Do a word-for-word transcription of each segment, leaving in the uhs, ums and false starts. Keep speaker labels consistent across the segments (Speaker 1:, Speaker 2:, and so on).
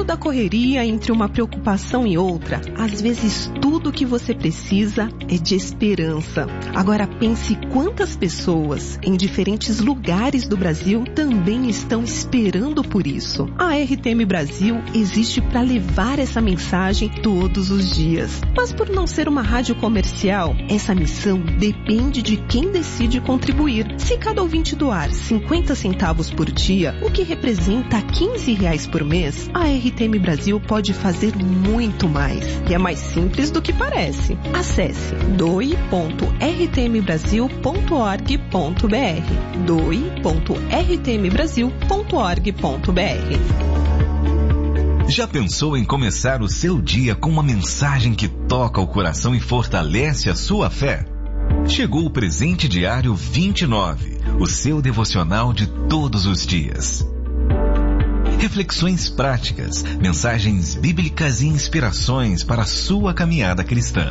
Speaker 1: da correria, entre uma preocupação e outra, às vezes tudo que você precisa é de esperança. Agora pense quantas pessoas em diferentes lugares do Brasil também estão esperando por isso. A R T M Brasil existe para levar essa mensagem todos os dias. Mas por não ser uma rádio comercial, essa missão depende de quem decide contribuir. Se cada ouvinte doar cinquenta centavos por dia, o que representa quinze reais por mês, a R T M Brasil pode fazer muito mais. E é mais simples do que parece. Acesse doe ponto r t m brasil ponto org ponto b r doe ponto r t m brasil ponto org ponto b r.
Speaker 2: Já pensou em começar o seu dia com uma mensagem que toca o coração e fortalece a sua fé? Chegou o Presente Diário vinte e nove, o seu devocional de todos os dias. Reflexões práticas, mensagens bíblicas e inspirações para a sua caminhada cristã.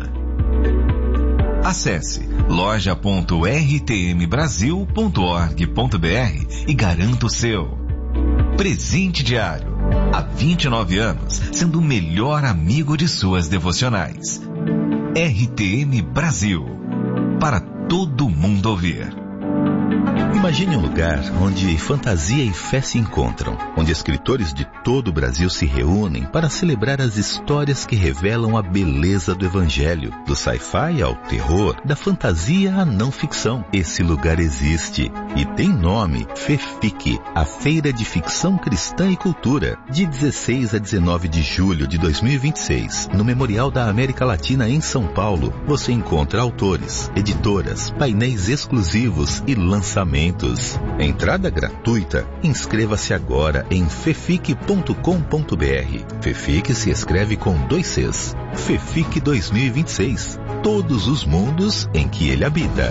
Speaker 2: Acesse loja ponto r t m brasil ponto org ponto b r e garanta o seu. Presente Diário. Há vinte e nove anos, sendo o melhor amigo de suas devocionais. R T M Brasil. Para todo mundo ouvir.
Speaker 3: Imagine um lugar onde fantasia e fé se encontram, onde escritores de todo o Brasil se reúnem para celebrar as histórias que revelam a beleza do Evangelho, do sci-fi ao terror, da fantasia à não ficção. Esse lugar existe e tem nome: FEFIC, a Feira de Ficção Cristã e Cultura, de dezesseis a dezenove de julho de dois mil e vinte e seis, no Memorial da América Latina em São Paulo. Você encontra autores, editoras, painéis exclusivos e lançamentos. Entrada gratuita. Inscreva-se agora em fefic ponto com ponto b r. FEFIC se escreve com dois Cs. FEFIC dois mil e vinte e seis. Todos os mundos em que ele habita.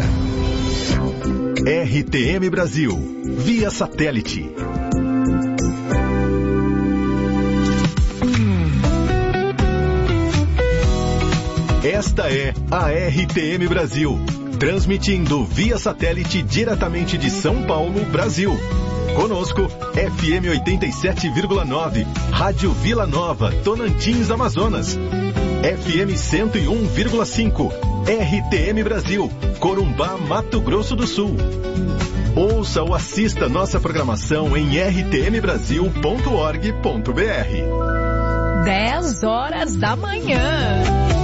Speaker 4: R T M Brasil, via satélite. Esta é a R T M Brasil, transmitindo via satélite diretamente de São Paulo, Brasil. Conosco, F M oitenta e sete vírgula nove, Rádio Vila Nova, Tonantins, Amazonas. F M cento e um vírgula cinco, R T M Brasil, Corumbá, Mato Grosso do Sul. Ouça ou assista nossa programação em r t m brasil ponto org ponto b r.
Speaker 5: dez horas da manhã.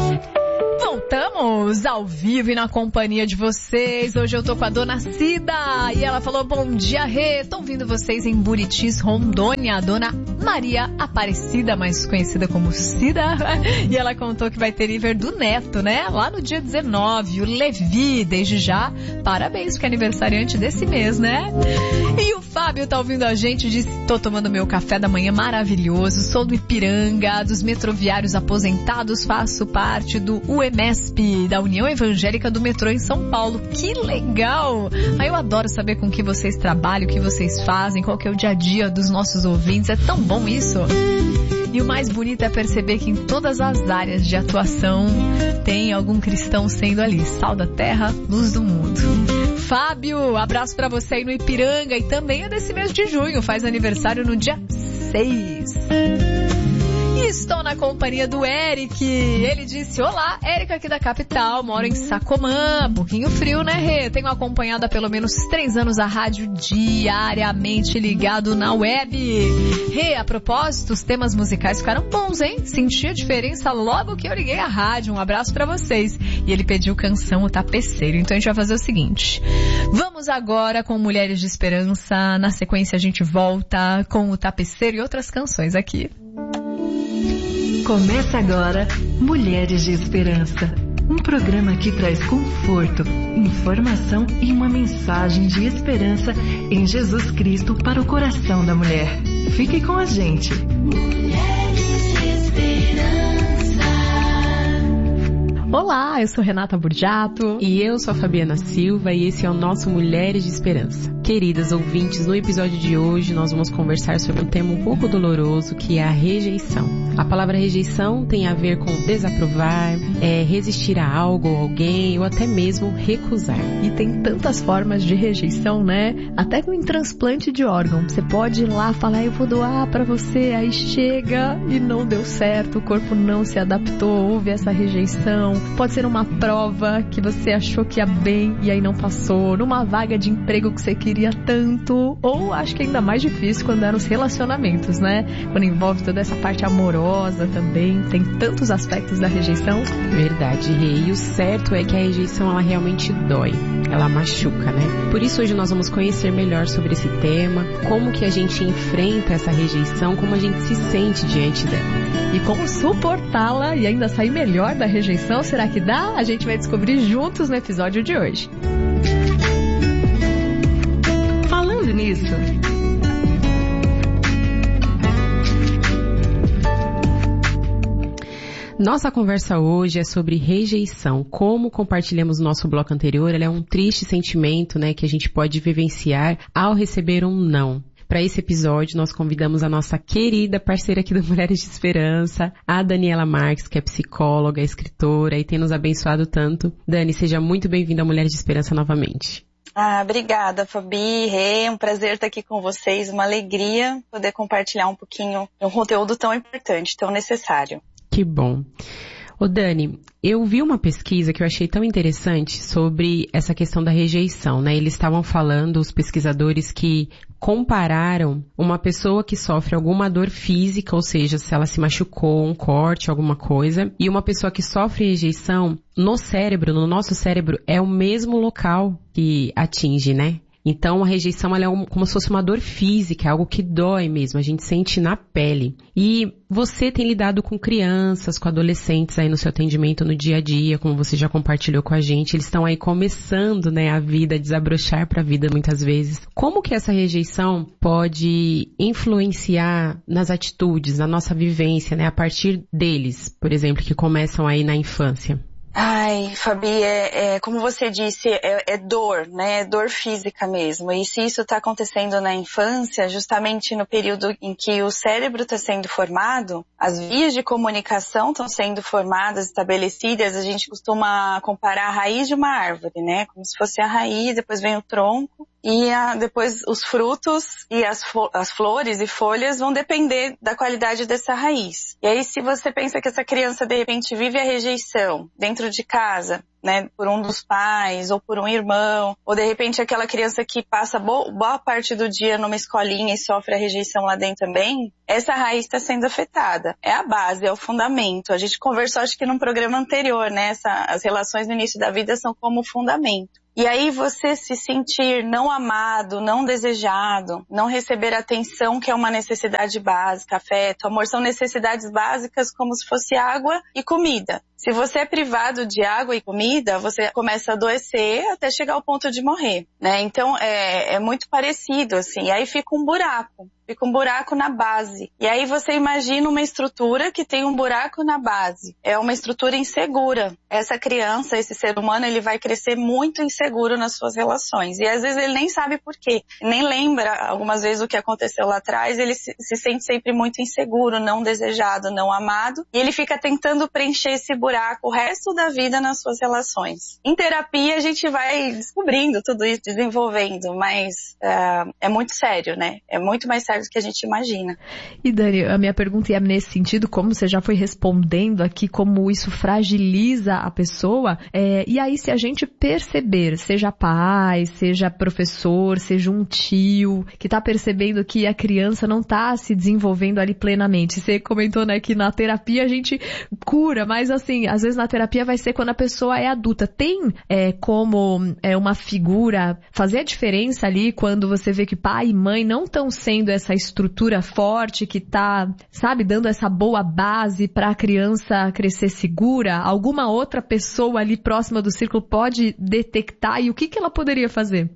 Speaker 5: Voltamos ao vivo e na companhia de vocês. Hoje eu tô com a dona Cida e ela falou: bom dia, Rê. Tô ouvindo vocês em Buritis, Rondônia. A dona Maria Aparecida, mais conhecida como Cida. E ela contou que vai ter Iver do Neto, né? Lá no dia dezenove. O Levi, desde já, parabéns, porque é aniversariante desse mês, né? E o Fábio tá ouvindo a gente, disse: tô tomando meu café da manhã maravilhoso. Sou do Ipiranga, dos metroviários aposentados. Faço parte do U E M E S P, da União Evangélica do Metrô em São Paulo. Que legal! Aí eu adoro saber com que vocês trabalham, o que vocês fazem, qual que é o dia a dia dos nossos ouvintes. É tão bom isso! E o mais bonito é perceber que em todas as áreas de atuação tem algum cristão sendo ali sal da terra, luz do mundo. Fábio, abraço pra você aí no Ipiranga, e também é desse mês de junho, faz aniversário no dia seis. E estou na companhia do Eric. Ele disse: olá, Eric aqui da capital, moro em Sacomã, um pouquinho frio, né, Rê? Tenho acompanhado há pelo menos três anos a rádio diariamente ligado na web. Rê, a propósito, os temas musicais ficaram bons, hein? Senti a diferença logo que eu liguei a rádio. Um abraço pra vocês. E ele pediu canção O Tapeceiro. Então a gente vai fazer o seguinte: vamos agora com Mulheres de Esperança. Na sequência a gente volta com O Tapeceiro e outras canções aqui.
Speaker 6: Começa agora Mulheres de Esperança, um programa que traz conforto, informação e uma mensagem de esperança em Jesus Cristo para o coração da mulher. Fique com a gente.
Speaker 5: Mulheres de Esperança. Olá, eu sou Renata Burjato.
Speaker 7: E eu sou a Fabiana Silva e esse é o nosso Mulheres de Esperança. Queridas ouvintes, no episódio de hoje nós vamos conversar sobre um tema um pouco doloroso, que é a rejeição. A palavra rejeição tem a ver com desaprovar, é, resistir a algo ou alguém, ou até mesmo recusar.
Speaker 5: E tem tantas formas de rejeição, né? Até com um transplante de órgão. Você pode ir lá falar, eu vou doar pra você, aí chega e não deu certo, o corpo não se adaptou, houve essa rejeição. Pode ser uma prova que você achou que ia bem e aí não passou, numa vaga de emprego que você queria queria tanto, ou acho que ainda mais difícil quando eram os relacionamentos, né? Quando envolve toda essa parte amorosa também, tem tantos aspectos da rejeição.
Speaker 7: Verdade, Rê. E o certo é que a rejeição, ela realmente dói, ela machuca, né? Por isso hoje nós vamos conhecer melhor sobre esse tema, como que a gente enfrenta essa rejeição, como a gente se sente diante dela.
Speaker 5: E como suportá-la e ainda sair melhor da rejeição, será que dá? A gente vai descobrir juntos no episódio de hoje.
Speaker 6: Falando nisso,
Speaker 7: nossa conversa hoje é sobre rejeição. Como compartilhamos no nosso bloco anterior, ela é um triste sentimento, né, que a gente pode vivenciar ao receber um não. Para esse episódio, nós convidamos a nossa querida parceira aqui do Mulheres de Esperança, a Daniela Marques, que é psicóloga, escritora e tem nos abençoado tanto. Dani, seja muito bem-vinda a Mulheres de Esperança novamente.
Speaker 8: Ah, obrigada, Fabi, Rê, um prazer estar aqui com vocês, uma alegria poder compartilhar um pouquinho de um conteúdo tão importante, tão necessário.
Speaker 7: Que bom. Ô Dani, eu vi uma pesquisa que eu achei tão interessante sobre essa questão da rejeição, né? Eles estavam falando, os pesquisadores, que compararam uma pessoa que sofre alguma dor física, ou seja, se ela se machucou, um corte, alguma coisa, e uma pessoa que sofre rejeição, no cérebro, no nosso cérebro, é o mesmo local que atinge, né? Então, a rejeição, ela é um, como se fosse uma dor física, algo que dói mesmo, a gente sente na pele. E você tem lidado com crianças, com adolescentes aí no seu atendimento no dia a dia, como você já compartilhou com a gente, eles estão aí começando, né, a vida, a desabrochar para a vida muitas vezes. Como que essa rejeição pode influenciar nas atitudes, na nossa vivência, né, a partir deles, por exemplo, que começam aí na infância?
Speaker 8: Ai, Fabi, é, é, como você disse, é, é dor, né? É dor física mesmo. E se isso está acontecendo na infância, justamente no período em que o cérebro está sendo formado, as vias de comunicação estão sendo formadas, estabelecidas, a gente costuma comparar a raiz de uma árvore, né? Como se fosse a raiz, depois vem o tronco. E a, depois os frutos e as, as flores e folhas vão depender da qualidade dessa raiz. E aí, se você pensa que essa criança, de repente, vive a rejeição dentro de casa, né, por um dos pais, ou por um irmão, ou de repente aquela criança que passa boa, boa parte do dia numa escolinha e sofre a rejeição lá dentro também, essa raiz está sendo afetada. É a base, é o fundamento. A gente conversou, acho que num programa anterior, né, essa, as relações no início da vida são como fundamento. E aí você se sentir não amado, não desejado, não receber atenção, que é uma necessidade básica, afeto, amor, são necessidades básicas como se fosse água e comida. Se você é privado de água e comida, você começa a adoecer até chegar ao ponto de morrer, né? Então é, é muito parecido, assim. E aí fica um buraco. Fica um buraco na base. E aí você imagina uma estrutura que tem um buraco na base. É uma estrutura insegura. Essa criança, esse ser humano, ele vai crescer muito inseguro nas suas relações. E às vezes ele nem sabe por quê. Nem lembra, algumas vezes, o que aconteceu lá atrás. Ele se, se sente sempre muito inseguro, não desejado, não amado. E ele fica tentando preencher esse buraco o resto da vida nas suas relações. Em terapia, a gente vai descobrindo tudo isso, desenvolvendo. Mas uh, é muito sério, né? É muito mais sério do que a gente imagina.
Speaker 5: E Dani, a minha pergunta é nesse sentido, como você já foi respondendo aqui, como isso fragiliza a pessoa, é, e aí se a gente perceber, seja pai, seja professor, seja um tio, que tá percebendo que a criança não tá se desenvolvendo ali plenamente. Você comentou, né, que na terapia a gente cura, mas assim, às vezes na terapia vai ser quando a pessoa é adulta. Tem é, como é, uma figura fazer a diferença ali quando você vê que pai e mãe não estão sendo essa estrutura forte que tá, sabe, dando essa boa base para a criança crescer segura? Alguma outra pessoa ali próxima do círculo pode detectar, e o que que ela poderia fazer?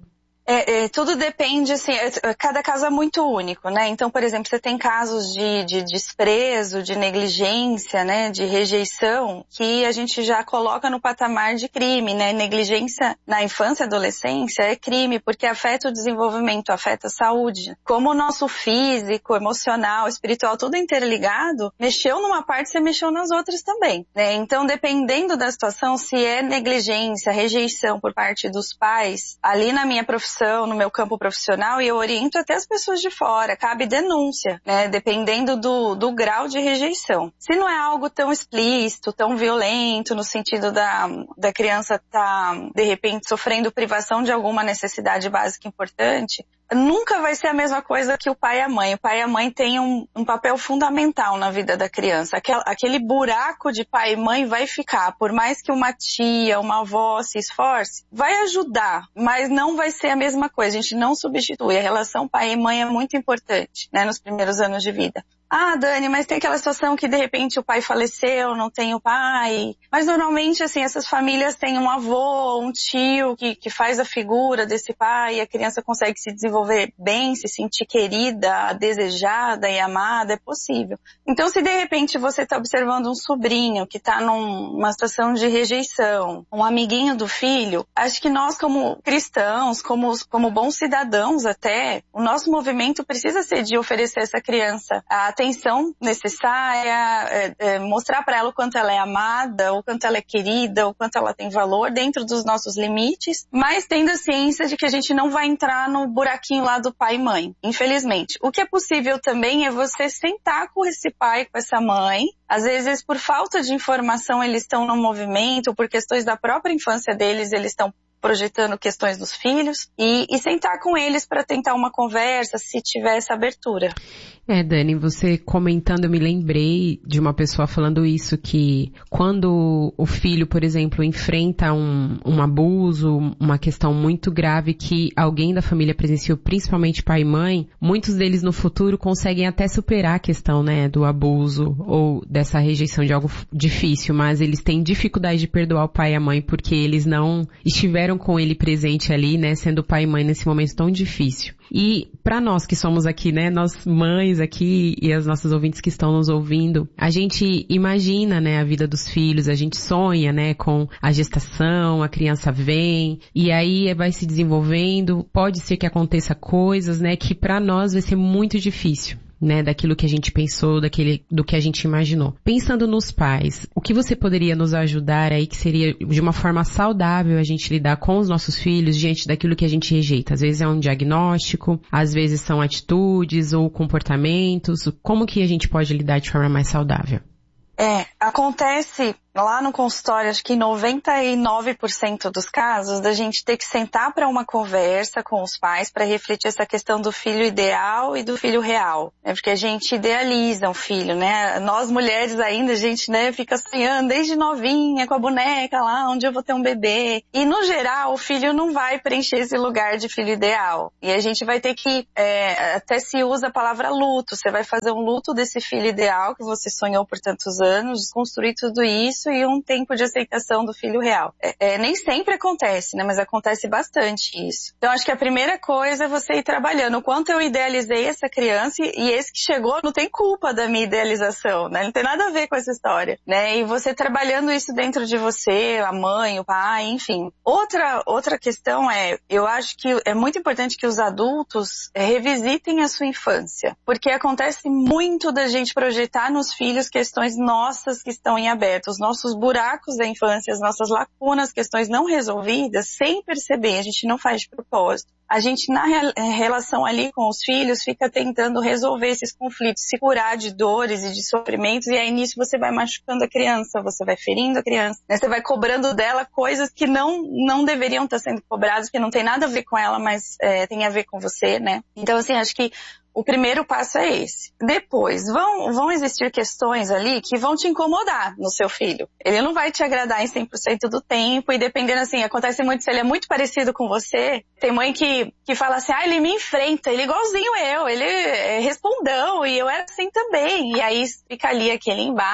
Speaker 8: É, é, tudo depende, assim, é, cada caso é muito único, né? Então, por exemplo, você tem casos de, de desprezo, de negligência, né? De rejeição, que a gente já coloca no patamar de crime, né? Negligência na infância e adolescência é crime, porque afeta o desenvolvimento, afeta a saúde. Como o nosso físico, emocional, espiritual, tudo interligado, mexeu numa parte, você mexeu nas outras também, né? Então, dependendo da situação, se é negligência, rejeição por parte dos pais, ali na minha profissão, no meu campo profissional, e eu oriento até as pessoas de fora, cabe denúncia, né, dependendo do, do grau de rejeição. Se não é algo tão explícito, tão violento, no sentido da, da criança estar, tá, de repente, sofrendo privação de alguma necessidade básica importante, nunca vai ser a mesma coisa que o pai e a mãe. O pai e a mãe têm um, um papel fundamental na vida da criança. Aquele, aquele buraco de pai e mãe vai ficar, por mais que uma tia, uma avó se esforce, vai ajudar, mas não vai ser a mesma coisa. A gente não substitui. A relação pai e mãe é muito importante, né, nos primeiros anos de vida. Ah, Dani, mas tem aquela situação que de repente o pai faleceu, não tem o pai. Mas normalmente, assim, essas famílias têm um avô, um tio que, que faz a figura desse pai e a criança consegue se desenvolver bem, se sentir querida, desejada e amada, é possível. Então, se de repente você está observando um sobrinho que está numa situação de rejeição, um amiguinho do filho, acho que nós como cristãos, como, como bons cidadãos até, o nosso movimento precisa ser de oferecer a essa criança a atenção necessária, é, é, mostrar para ela o quanto ela é amada, o quanto ela é querida, o quanto ela tem valor dentro dos nossos limites, mas tendo a ciência de que a gente não vai entrar no buraquinho lá do pai e mãe, infelizmente. O que é possível também é você sentar com esse pai, com essa mãe. Às vezes, por falta de informação, eles estão no movimento, por questões da própria infância deles, eles estão projetando questões dos filhos, e, e sentar com eles para tentar uma conversa, se tiver essa abertura.
Speaker 7: É, Dani, você comentando, eu me lembrei de uma pessoa falando isso, que quando o filho, por exemplo, enfrenta um, um abuso, uma questão muito grave que alguém da família presenciou, principalmente pai e mãe, muitos deles no futuro conseguem até superar a questão, né, do abuso ou dessa rejeição de algo difícil, mas eles têm dificuldade de perdoar o pai e a mãe porque eles não estiveram com ele presente ali, né, sendo pai e mãe nesse momento tão difícil. E para nós que somos aqui, né, nós mães aqui e as nossas ouvintes que estão nos ouvindo, a gente imagina, né, a vida dos filhos, a gente sonha, né, com a gestação, a criança vem e aí vai se desenvolvendo, pode ser que aconteça coisas, né, que para nós vai ser muito difícil, né, daquilo que a gente pensou, daquele, do que a gente imaginou. Pensando nos pais, o que você poderia nos ajudar aí que seria de uma forma saudável a gente lidar com os nossos filhos diante daquilo que a gente rejeita? Às vezes é um diagnóstico, às vezes são atitudes ou comportamentos. Como que a gente pode lidar de forma mais saudável?
Speaker 8: É, acontece lá no consultório, acho que em noventa e nove por cento dos casos, da gente ter que sentar para uma conversa com os pais para refletir essa questão do filho ideal e do filho real. É porque a gente idealiza um filho, né? Nós mulheres ainda, a gente, né, fica sonhando desde novinha com a boneca lá, onde eu vou ter um bebê. E no geral, o filho não vai preencher esse lugar de filho ideal. E a gente vai ter que, é, até se usa a palavra luto. Você vai fazer um luto desse filho ideal que você sonhou por tantos anos, desconstruir tudo isso e um tempo de aceitação do filho real. É, é, nem sempre acontece, né? Mas acontece bastante isso. Então, acho que a primeira coisa é você ir trabalhando. O quanto eu idealizei essa criança e, e esse que chegou não tem culpa da minha idealização, né? Não tem nada a ver com essa história, né? E você trabalhando isso dentro de você, a mãe, o pai, enfim. Outra, outra questão é, eu acho que é muito importante que os adultos é, revisitem a sua infância. Porque acontece muito da gente projetar nos filhos questões nossas que estão em aberto, os nossos buracos da infância, as nossas lacunas, questões não resolvidas, sem perceber, a gente não faz de propósito. A gente, na relação ali com os filhos, fica tentando resolver esses conflitos, se curar de dores e de sofrimentos, e aí nisso você vai machucando a criança, você vai ferindo a criança, né? Você vai cobrando dela coisas que não, não deveriam estar sendo cobradas, que não tem nada a ver com ela, mas é, tem a ver com você, né? Então, assim, acho que o primeiro passo é esse. Depois, vão, vão existir questões ali que vão te incomodar no seu filho. Ele não vai te agradar em cem por cento do tempo e dependendo assim, acontece muito, se ele é muito parecido com você, tem mãe que, que fala assim, ah, ele me enfrenta, ele é igualzinho eu, ele é respondão e eu era assim também. E aí fica ali aquele embate.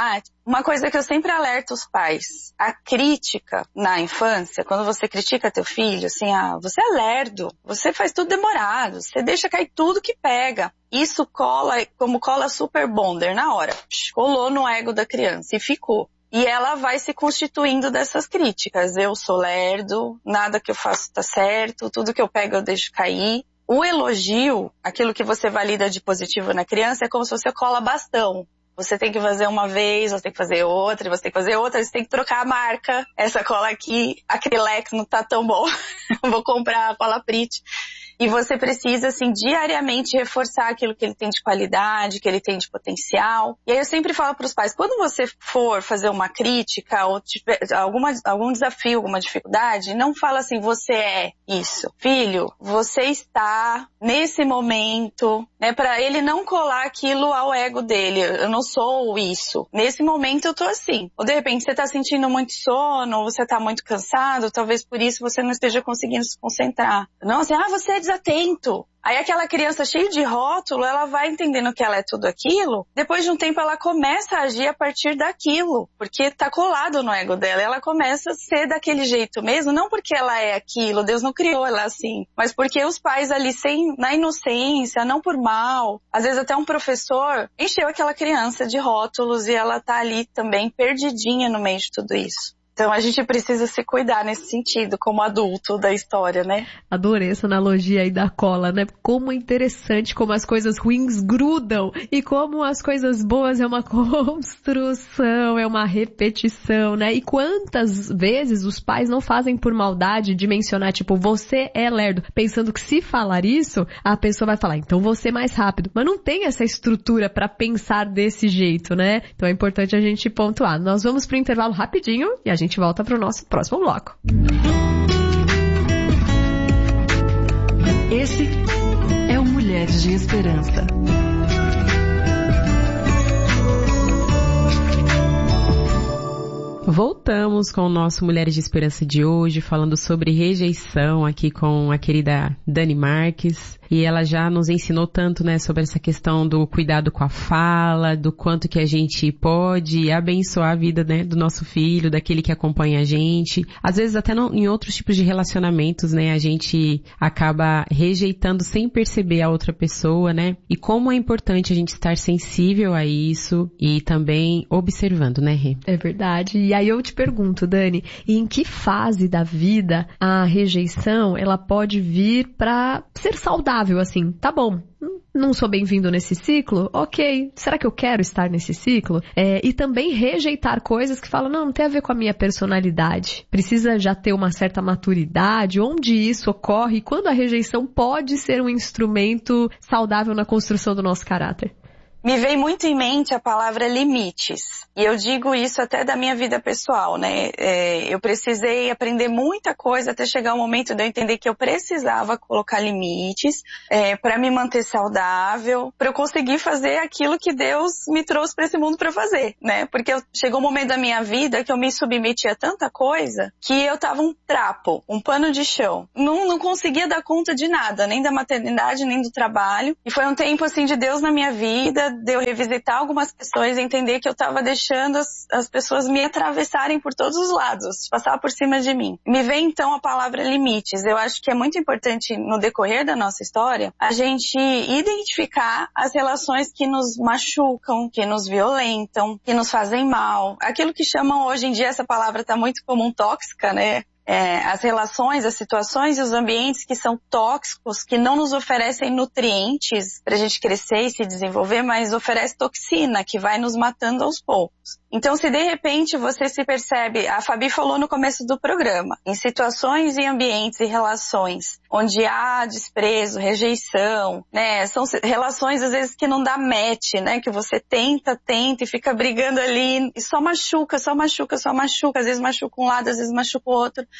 Speaker 8: Uma coisa que eu sempre alerto os pais, a crítica na infância, quando você critica teu filho, assim, ah, você é lerdo, você faz tudo demorado, você deixa cair tudo que pega. Isso cola como cola super bonder na hora. Colou no ego da criança e ficou. E ela vai se constituindo dessas críticas. Eu sou lerdo, nada que eu faço tá certo, tudo que eu pego eu deixo cair. O elogio, aquilo que você valida de positivo na criança, é como se você cola bastão. Você tem que fazer uma vez, você tem que fazer outra, você tem que fazer outra, você tem que trocar a marca. Essa cola aqui, Acrylex não tá tão bom. Vou comprar a cola Prit. E você precisa, assim, diariamente reforçar aquilo que ele tem de qualidade, que ele tem de potencial. E aí eu sempre falo para os pais, quando você for fazer uma crítica ou tiver alguma, algum desafio, alguma dificuldade, não fala assim, você é isso. Filho, você está nesse momento, né, para ele não colar aquilo ao ego dele. Eu não sou isso. Nesse momento eu tô assim. Ou de repente você tá sentindo muito sono, ou você tá muito cansado, talvez por isso você não esteja conseguindo se concentrar. Não, assim, ah, você é desatento. Aí aquela criança cheia de rótulo, ela vai entendendo que ela é tudo aquilo. Depois de um tempo ela começa a agir a partir daquilo, porque tá colado no ego dela. Ela começa a ser daquele jeito mesmo, não porque ela é aquilo, Deus não criou ela assim, mas porque os pais ali sem, na inocência, não por mal, às vezes até um professor encheu aquela criança de rótulos e ela tá ali também perdidinha no meio de tudo isso. Então a gente precisa se cuidar nesse sentido, como adulto da história, né?
Speaker 5: Adorei essa analogia aí da cola, né? Como é interessante como as coisas ruins grudam e como as coisas boas é uma construção, é uma repetição, né? E quantas vezes os pais não fazem por maldade de mencionar, tipo, você é lerdo, pensando que se falar isso, a pessoa vai falar, então você é mais rápido. Mas não tem essa estrutura para pensar desse jeito, né? Então é importante a gente pontuar. Nós vamos pro intervalo rapidinho e a gente volta para o nosso próximo bloco.
Speaker 6: Esse é o Mulheres de Esperança.
Speaker 7: Voltamos com o nosso Mulheres de Esperança de hoje, falando sobre rejeição aqui com a querida Dani Marques. E ela já nos ensinou tanto, né, sobre essa questão do cuidado com a fala, do quanto que a gente pode abençoar a vida, né, do nosso filho, daquele que acompanha a gente. Às vezes até no, em outros tipos de relacionamentos, né, a gente acaba rejeitando sem perceber a outra pessoa, né? E como é importante a gente estar sensível a isso e também observando, né, Rê?
Speaker 5: É verdade. E aí eu te pergunto, Dani, em que fase da vida a rejeição, ela pode vir para ser saudável? Assim, tá bom, não sou bem-vindo nesse ciclo? Ok, será que eu quero estar nesse ciclo? É, e também rejeitar coisas que falam, não, não tem a ver com a minha personalidade. Precisa já ter uma certa maturidade, onde isso ocorre e quando a rejeição pode ser um instrumento saudável na construção do nosso caráter.
Speaker 8: Me veio muito em mente a palavra limites. E eu digo isso até da minha vida pessoal, né? É, eu precisei aprender muita coisa até chegar o momento de eu entender que eu precisava colocar limites é, para me manter saudável, para eu conseguir fazer aquilo que Deus me trouxe para esse mundo para fazer, né? Porque eu, chegou um momento da minha vida que eu me submeti a tanta coisa que eu tava um trapo, um pano de chão. Não, não conseguia dar conta de nada, nem da maternidade, nem do trabalho. E foi um tempo assim de Deus na minha vida, de eu revisitar algumas pessoas e entender que eu tava deixando as, as pessoas me atravessarem por todos os lados, passar por cima de mim. Me vem então a palavra limites. Eu acho que é muito importante no decorrer da nossa história a gente identificar as relações que nos machucam, que nos violentam, que nos fazem mal. Aquilo que chamam hoje em dia, essa palavra tá muito comum, tóxica, né? É, as relações, as situações e os ambientes que são tóxicos, que não nos oferecem nutrientes para a gente crescer e se desenvolver, mas oferece toxina que vai nos matando aos poucos. Então, se de repente você se percebe, a Fabi falou no começo do programa, em situações e ambientes e relações onde há desprezo, rejeição, né, são relações às vezes que não dá match, né, que você tenta, tenta e fica brigando ali e só machuca, só machuca, só machuca, às vezes machuca um lado, às vezes machuca o outro.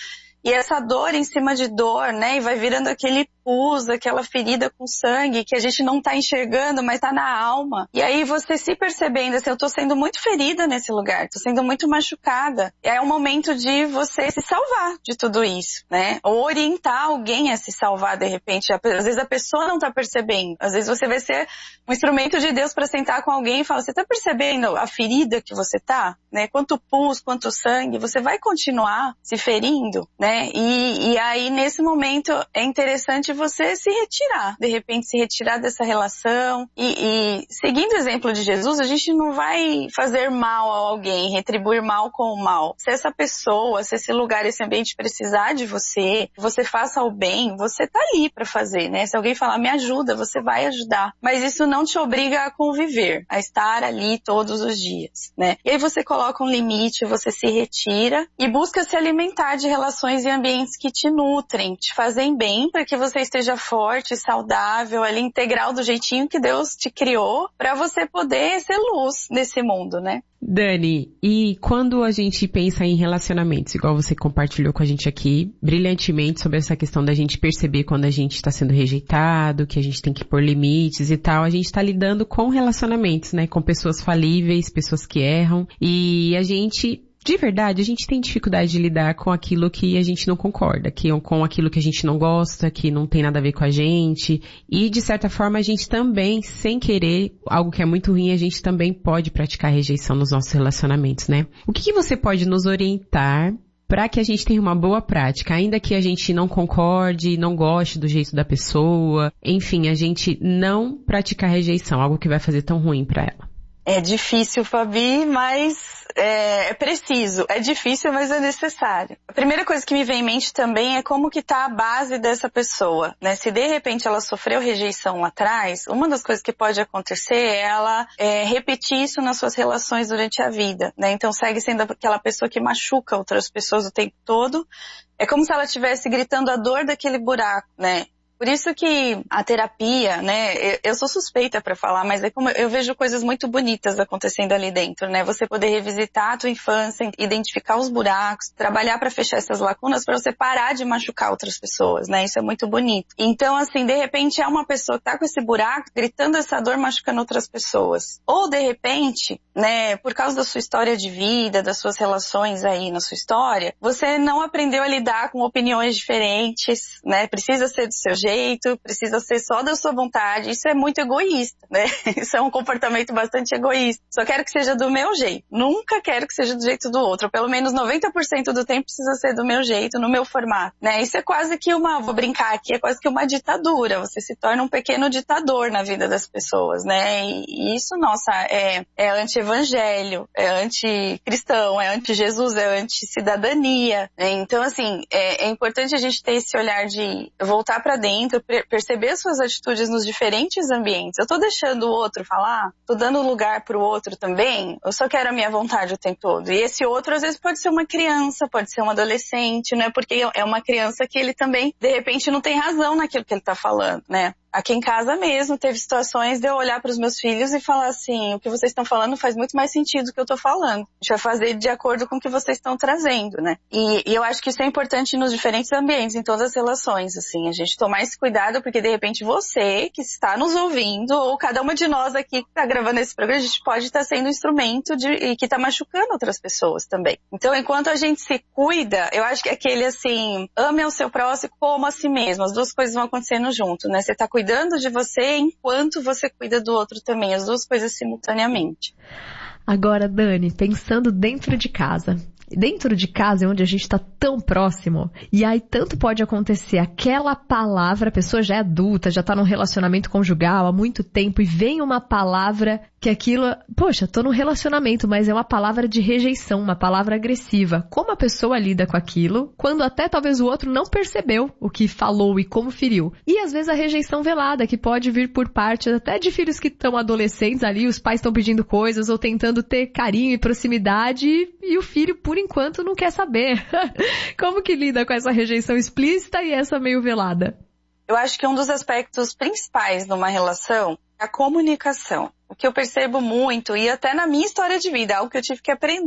Speaker 8: E essa dor em cima de dor, né? E vai virando aquele pus, aquela ferida com sangue que a gente não tá enxergando, mas tá na alma. E aí você se percebendo assim, eu tô sendo muito ferida nesse lugar, tô sendo muito machucada. E é o momento de você se salvar de tudo isso, né? Ou orientar alguém a se salvar de repente. Às vezes a pessoa não tá percebendo. Às vezes você vai ser um instrumento de Deus para sentar com alguém e falar, você tá percebendo a ferida que você tá? Né? Quanto pus, quanto sangue, você vai continuar se ferindo, né? E, e aí nesse momento é interessante você se retirar, de repente se retirar dessa relação e, e seguindo o exemplo de Jesus, a gente não vai fazer mal a alguém, retribuir mal com o mal. Se essa pessoa, se esse lugar, esse ambiente precisar de você, você faça o bem, você tá ali para fazer, né? Se alguém falar, me ajuda, você vai ajudar. Mas isso não te obriga a conviver, a estar ali todos os dias, né? E aí você coloca um limite, você se retira e busca se alimentar de relações e ambientes que te nutrem, te fazem bem, para que você esteja forte, saudável, ali integral do jeitinho que Deus te criou, para você poder ser luz nesse mundo, né?
Speaker 7: Dani, e quando a gente pensa em relacionamentos, igual você compartilhou com a gente aqui, brilhantemente sobre essa questão da gente perceber quando a gente está sendo rejeitado, que a gente tem que pôr limites e tal, a gente está lidando com relacionamentos, né? Com pessoas falíveis, pessoas que erram, e a gente... De verdade, a gente tem dificuldade de lidar com aquilo que a gente não concorda, que, com aquilo que a gente não gosta, que não tem nada a ver com a gente. E, de certa forma, a gente também, sem querer, algo que é muito ruim, a gente também pode praticar rejeição nos nossos relacionamentos, né? O que, que você pode nos orientar para que a gente tenha uma boa prática, ainda que a gente não concorde, não goste do jeito da pessoa, enfim, a gente não praticar rejeição, algo que vai fazer tão ruim para ela?
Speaker 8: É difícil, Fabi, mas é, é preciso. É difícil, mas é necessário. A primeira coisa que me vem em mente também é como que tá a base dessa pessoa, né? Se de repente ela sofreu rejeição lá atrás, uma das coisas que pode acontecer é ela é, repetir isso nas suas relações durante a vida, né? Então segue sendo aquela pessoa que machuca outras pessoas o tempo todo. É como se ela estivesse gritando a dor daquele buraco, né? Por isso que a terapia, né, eu sou suspeita para falar, mas é como eu vejo coisas muito bonitas acontecendo ali dentro, né? Você poder revisitar a tua infância, identificar os buracos, trabalhar para fechar essas lacunas para você parar de machucar outras pessoas, né? Isso é muito bonito. Então, assim, de repente é uma pessoa que tá com esse buraco, gritando essa dor, machucando outras pessoas. Ou, de repente, né, por causa da sua história de vida, das suas relações aí na sua história, você não aprendeu a lidar com opiniões diferentes, né? Precisa ser do seu jeito, precisa ser só da sua vontade. Isso é muito egoísta, né? Isso é um comportamento bastante egoísta. Só quero que seja do meu jeito. Nunca quero que seja do jeito do outro. Pelo menos noventa por cento do tempo precisa ser do meu jeito, no meu formato, né? Isso é quase que uma, vou brincar aqui, é quase que uma ditadura. Você se torna um pequeno ditador na vida das pessoas, né? E isso, nossa, é, é anti-evangelho, é anti-cristão, é anti-Jesus, é anti-cidadania, né? Então, assim, é, é importante a gente ter esse olhar de voltar pra dentro, perceber suas atitudes nos diferentes ambientes. Eu tô deixando o outro falar? Tô dando lugar pro outro também? Eu só quero a minha vontade o tempo todo. E esse outro, às vezes, pode ser uma criança, pode ser um adolescente, né? Porque é uma criança que ele também, de repente, não tem razão naquilo que ele tá falando, né? Aqui em casa mesmo, teve situações de eu olhar para os meus filhos e falar assim, o que vocês estão falando faz muito mais sentido do que eu estou falando. A gente vai fazer de acordo com o que vocês estão trazendo, né? E, e eu acho que isso é importante nos diferentes ambientes, em todas as relações, assim. A gente tomar esse cuidado porque, de repente, você que está nos ouvindo, ou cada uma de nós aqui que está gravando esse programa, a gente pode estar sendo um instrumento de, e que está machucando outras pessoas também. Então, enquanto a gente se cuida, eu acho que aquele, assim, ame ao seu próximo como a si mesmo. As duas coisas vão acontecendo junto, né? Você está cuidando cuidando de você enquanto você cuida do outro também, as duas coisas simultaneamente.
Speaker 5: Agora, Dani, pensando dentro de casa. Dentro de casa é onde a gente está tão próximo. E aí tanto pode acontecer aquela palavra, a pessoa já é adulta, já está num relacionamento conjugal há muito tempo e vem uma palavra que aquilo, poxa, tô num relacionamento, mas é uma palavra de rejeição, uma palavra agressiva. Como a pessoa lida com aquilo, quando até talvez o outro não percebeu o que falou e como feriu. E às vezes a rejeição velada, que pode vir por parte até de filhos que estão adolescentes ali, os pais estão pedindo coisas ou tentando ter carinho e proximidade e, e o filho, por enquanto, não quer saber. Como que lida com essa rejeição explícita e essa meio velada?
Speaker 8: Eu acho que um dos aspectos principais numa relação é a comunicação. O que eu percebo muito, e até na minha história de vida, algo que eu tive que aprender.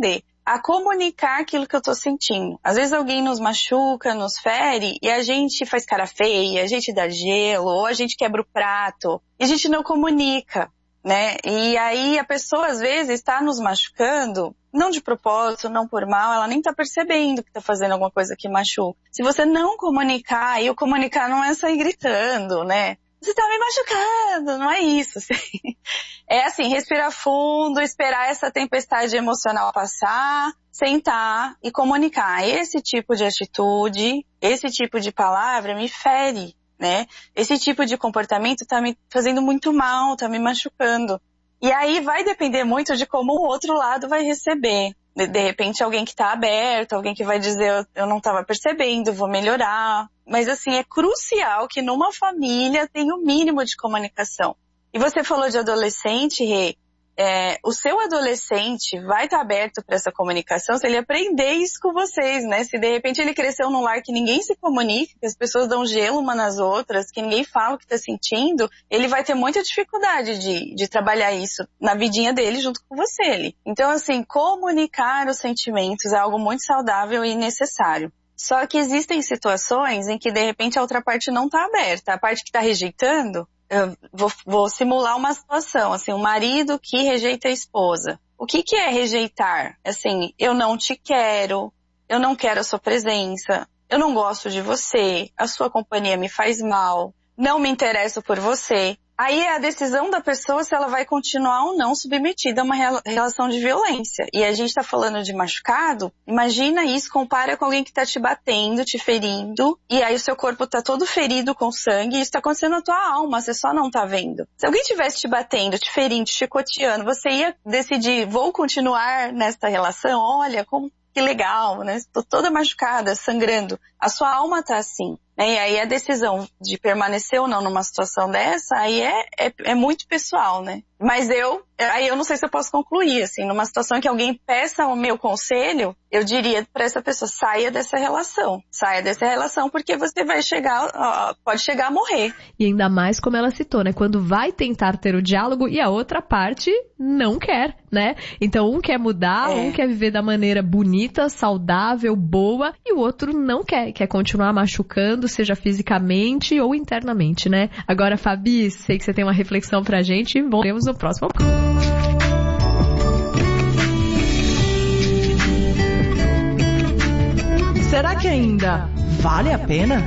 Speaker 8: a comunicar aquilo que eu tô sentindo. Às vezes alguém nos machuca, nos fere, e a gente faz cara feia, a gente dá gelo, ou a gente quebra o prato, e a gente não comunica, né? E aí a pessoa às vezes está nos machucando, não de propósito, não por mal, ela nem tá percebendo que tá fazendo alguma coisa que machuca. Se você não comunicar, e o comunicar não é sair gritando, né? Você tá me machucando, não é isso. É assim, respirar fundo, esperar essa tempestade emocional passar, sentar e comunicar. Esse tipo de atitude, esse tipo de palavra me fere, né? Esse tipo de comportamento tá me fazendo muito mal, tá me machucando. E aí vai depender muito de como o outro lado vai receber. De, de repente alguém que tá aberto, alguém que vai dizer eu, eu não tava percebendo, vou melhorar. Mas assim, é crucial que numa família tenha o mínimo de comunicação. E você falou de adolescente, Rê. É, o seu adolescente vai estar aberto para essa comunicação se ele aprender isso com vocês, né? Se de repente ele cresceu num lar que ninguém se comunica, que as pessoas dão gelo uma nas outras, que ninguém fala o que está sentindo, ele vai ter muita dificuldade de, de trabalhar isso na vidinha dele junto com você. Ele. Então, assim, comunicar os sentimentos é algo muito saudável e necessário. Só que existem situações em que de repente a outra parte não está aberta, a parte que está rejeitando. Eu vou, vou simular uma situação, assim, um marido que rejeita a esposa. O que que é rejeitar? Assim, eu não te quero, eu não quero a sua presença, eu não gosto de você, a sua companhia me faz mal, não me interesso por você. Aí é a decisão da pessoa se ela vai continuar ou não submetida a uma relação de violência. E a gente tá falando de machucado, imagina isso, compara com alguém que tá te batendo, te ferindo, e aí o seu corpo tá todo ferido com sangue, e isso tá acontecendo na tua alma, você só não tá vendo. Se alguém tivesse te batendo, te ferindo, te chicoteando, você ia decidir, vou continuar nesta relação? Olha, como que legal, né? Tô toda machucada, sangrando. A sua alma tá assim. Né? E aí a decisão de permanecer ou não numa situação dessa, aí é, é, é muito pessoal, né? Mas eu, aí eu não sei se eu posso concluir, assim, numa situação que alguém peça o meu conselho, eu diria para essa pessoa, saia dessa relação, saia dessa relação, porque você vai chegar, ó, pode chegar a morrer.
Speaker 5: E ainda mais como ela citou, né? Quando vai tentar ter o diálogo e a outra parte não quer, né? Então um quer mudar, é. um quer viver da maneira bonita, saudável, boa, e o outro não quer, quer continuar machucando, seja fisicamente ou internamente, né? Agora, Fabi, sei que você tem uma reflexão pra gente, voltemos no próximo.
Speaker 6: Será que ainda vale a pena?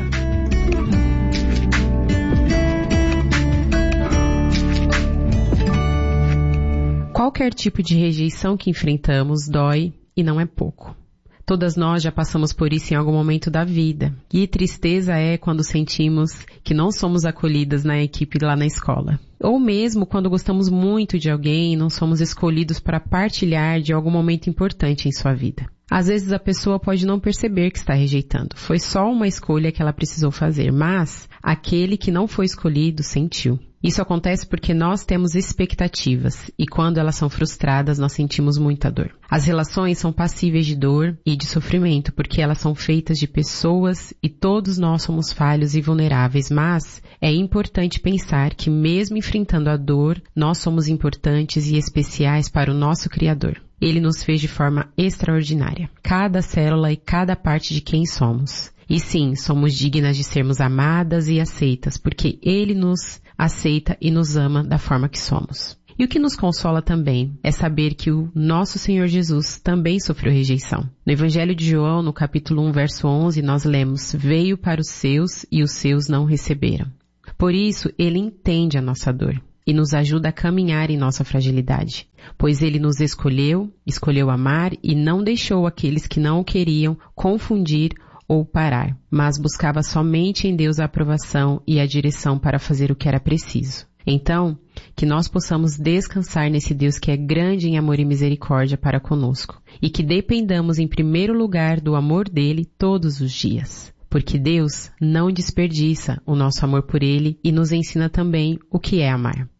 Speaker 7: Qualquer tipo de rejeição que enfrentamos dói e não é pouco. Todas nós já passamos por isso em algum momento da vida. E tristeza é quando sentimos que não somos acolhidas na equipe lá na escola. Ou mesmo quando gostamos muito de alguém e não somos escolhidos para partilhar de algum momento importante em sua vida. Às vezes a pessoa pode não perceber que está rejeitando. Foi só uma escolha que ela precisou fazer, mas aquele que não foi escolhido sentiu. Isso acontece porque nós temos expectativas e quando elas são frustradas nós sentimos muita dor. As relações são passíveis de dor e de sofrimento porque elas são feitas de pessoas e todos nós somos falhos e vulneráveis, mas é importante pensar que mesmo enfrentando a dor, nós somos importantes e especiais para o nosso Criador. Ele nos fez de forma extraordinária, cada célula e cada parte de quem somos. E sim, somos dignas de sermos amadas e aceitas, porque Ele nos aceita e nos ama da forma que somos. E o que nos consola também é saber que o nosso Senhor Jesus também sofreu rejeição. No Evangelho de João, no capítulo um, verso onze, nós lemos, veio para os seus e os seus não receberam. Por isso, Ele entende a nossa dor e nos ajuda a caminhar em nossa fragilidade, pois Ele nos escolheu, escolheu amar e não deixou aqueles que não o queriam confundir ou parar, mas buscava somente em Deus a aprovação e a direção para fazer o que era preciso. Então, que nós possamos descansar nesse Deus que é grande em amor e misericórdia para conosco, e que dependamos em primeiro lugar do amor dele todos os dias, porque Deus não desperdiça o nosso amor por ele e nos ensina também o que é amar.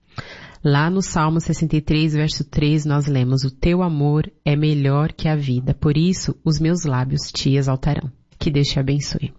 Speaker 7: Lá no Salmo sessenta e três, verso três, nós lemos, o teu amor é melhor que a vida, por isso os meus lábios te exaltarão. Que Deus te abençoe.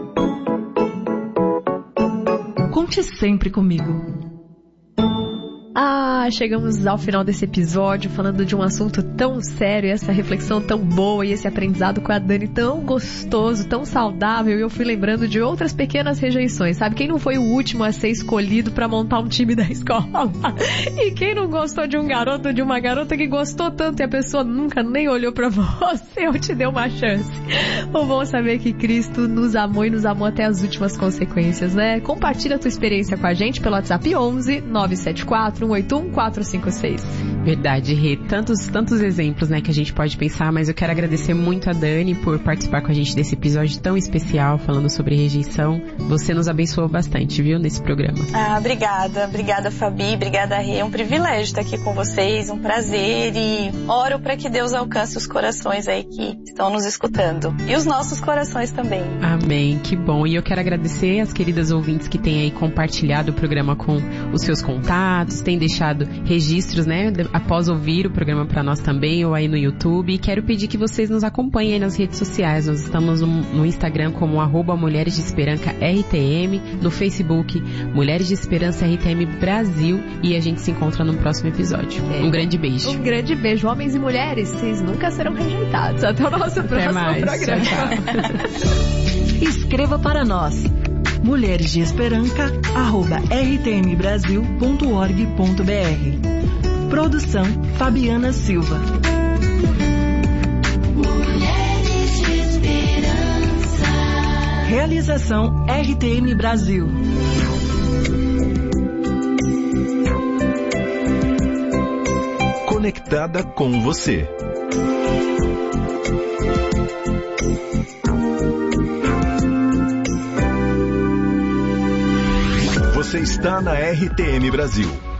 Speaker 6: Conte sempre comigo.
Speaker 5: Ah, chegamos ao final desse episódio falando de um assunto tão sério, essa reflexão tão boa e esse aprendizado com a Dani tão gostoso, tão saudável, e eu fui lembrando de outras pequenas rejeições, sabe? Quem não foi o último a ser escolhido pra montar um time da escola? E quem não gostou de um garoto ou de uma garota que gostou tanto e a pessoa nunca nem olhou pra você ou te deu uma chance? O bom saber que Cristo nos amou e nos amou até as últimas consequências, né? Compartilha a tua experiência com a gente pelo WhatsApp onze nove sete quatro um oito um quatro cinco seis.
Speaker 7: Verdade, Rê. Tantos, tantos exemplos, né, que a gente pode pensar, mas eu quero agradecer muito a Dani por participar com a gente desse episódio tão especial, falando sobre rejeição. Você nos abençoou bastante, viu, nesse programa.
Speaker 8: Ah, obrigada. Obrigada, Fabi. Obrigada, Rê. É um privilégio estar aqui com vocês, um prazer, e oro para que Deus alcance os corações aí que estão nos escutando. E os nossos corações também.
Speaker 7: Amém, que bom. E eu quero agradecer as queridas ouvintes que têm aí compartilhado o programa com os seus contatos, têm deixado registros, né, após ouvir o programa para nós também, ou aí no YouTube. E quero pedir que vocês nos acompanhem aí nas redes sociais. Nós estamos no, no Instagram como arroba Mulheres de Esperança R T M, no Facebook Mulheres de Esperança R T M Brasil, e a gente se encontra no próximo episódio. É. Um grande beijo.
Speaker 5: Um grande beijo. Homens e mulheres, vocês nunca serão rejeitados. Até o nosso
Speaker 7: Até
Speaker 5: próximo
Speaker 7: mais.
Speaker 5: programa.
Speaker 7: Tchau, tchau.
Speaker 6: Escreva para nós. Mulheres de Esperança, arroba r t m brasil ponto org ponto b r. Produção Fabiana Silva. Mulheres de Esperança. Realização R T M Brasil.
Speaker 4: Conectada com você. Você está na R T M Brasil.